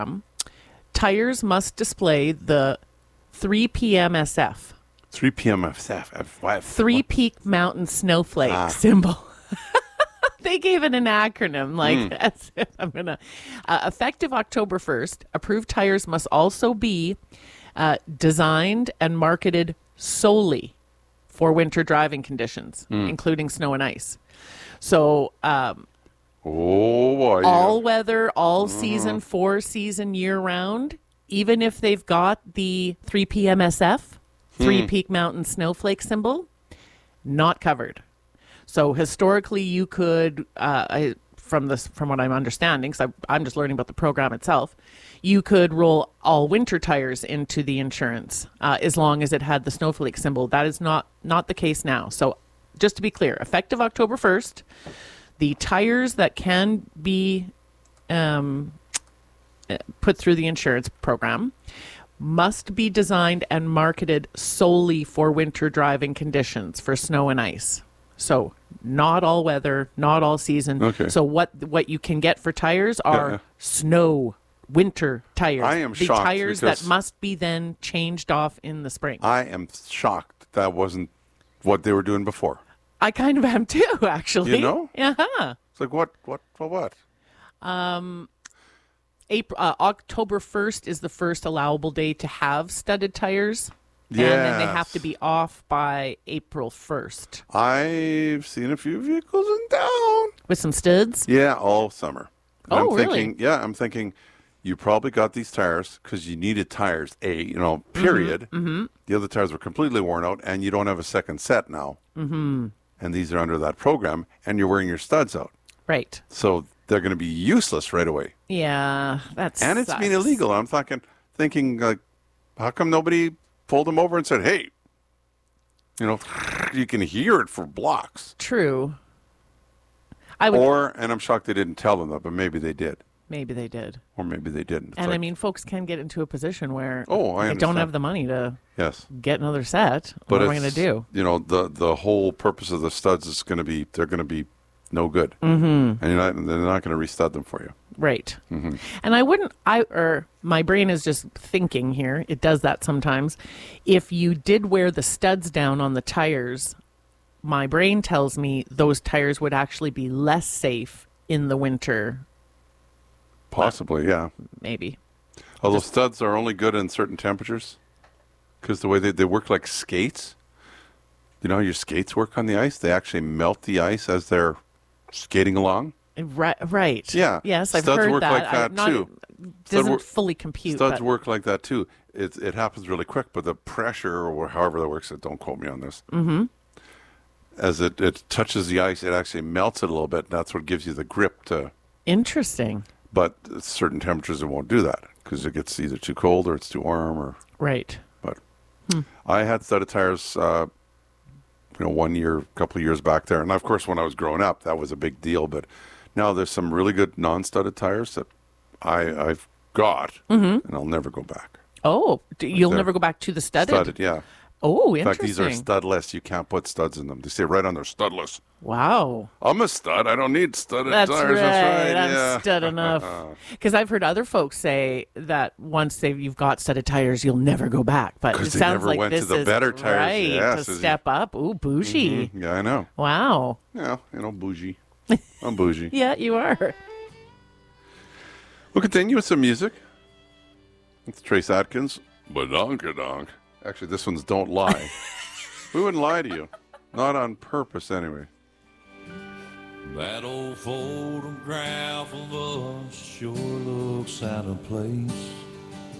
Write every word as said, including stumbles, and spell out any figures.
tires must display the three P M S F. three P M S F. Three Peak Mountain Snowflake Ah. symbol. They gave it an acronym, like Mm. as if I'm gonna. Uh, effective October first, approved tires must also be uh, designed and marketed solely for winter driving conditions, Mm. including snow and ice. So, um, Oh, boy. all weather, all season, four season, year round, even if they've got the three P M S F, Three Hmm. Peak Mountain Snowflake symbol, not covered. So historically, you could, uh, I, from this, from what I'm understanding, because I'm just learning about the program itself, you could roll all winter tires into the insurance uh, as long as it had the snowflake symbol. That is not not the case now. So just to be clear, effective October first, the tires that can be um, uh, put through the insurance program must be designed and marketed solely for winter driving conditions for snow and ice. So not all weather, not all season. Okay. So what what you can get for tires are Yeah. snow winter tires. I am the shocked tires that because- must be then changed off in the spring. I am shocked that wasn't what they were doing before. I kind of am too, actually. You know? Yeah. It's like, what, what, for what? Um, April, uh, October first is the first allowable day to have studded tires. And then they have to Yes. be off by April first. I've seen a few vehicles in town. With some studs? Yeah, all summer. Oh, I'm really? thinking, yeah, I'm thinking you probably got these tires because you needed tires, A, you know, period. Mm-hmm. The other tires were completely worn out, and you don't have a second set now. Mm-hmm. And these are under that program, and you're wearing your studs out. Right. So they're going to be useless right away. Yeah, that's And it's been illegal. I'm talking, thinking, like, how come nobody pulled them over and said, hey, you know, you can hear it for blocks. True. I would, Or, and I'm shocked they didn't tell them that, but maybe they did. maybe they did. Or maybe they didn't. It's And I like, mean, folks can get into a position where Oh, I they don't understand. have the money to yes. get another set. But what am I going to it's, do? You know, the the whole purpose of the studs is going to be, they're going to be no good. Mm-hmm. And you're not, they're not going to restud them for you. Right. Mm-hmm. And I wouldn't, I, or my brain is just thinking here. It does that sometimes. If you did wear the studs down on the tires, my brain tells me those tires would actually be less safe in the winter, Possibly, yeah. maybe. Although studs are only good in certain temperatures because the way they, they work like skates. You know how your skates work on the ice? They actually melt the ice as they're skating along. Right. Right. Yeah. Yes, I've Studs heard work that. like I- that, not- too. Doesn't wor- fully compute. Studs but, work like that too. It it happens really quick, but the pressure or however that works, don't quote me on this. Mm-hmm. As it, it touches the ice, it actually melts it a little bit. And that's what gives you the grip to. Interesting. But at certain temperatures, it won't do that because it gets either too cold or it's too warm. Or Right. but I had studded tires, uh, you know, one year, a couple of years back there, and of course, when I was growing up, that was a big deal. But now there's some really good non-studded tires that I I've got, and I'll never go back. Oh, d- you'll They're never go back to the studded? Studded, yeah. Oh, In fact, interesting. these are studless. You can't put studs in them. They say right on there, studless. Wow. I'm a stud. I don't need studded That's tires. right. That's right. I'm yeah. stud enough. Because I've heard other folks say that once they've you've got studded tires, you'll never go back. But it 'Cause they sounds never like went to this the is better tires. right Yes, to as you- step up. Ooh, bougie. Yeah, I know. Wow. Yeah, you know, bougie. I'm bougie. Yeah, you are. We'll continue with some music. It's Trace Atkins. Badonkadonk. Actually, this one's Don't Lie. We wouldn't lie to you. Not on purpose, anyway. That old photograph of us sure looks out of place.